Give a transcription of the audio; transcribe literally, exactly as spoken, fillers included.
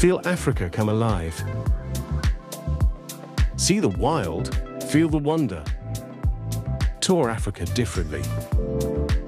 Feel Africa come alive. See the wild, feel the wonder. Tour Africa differently.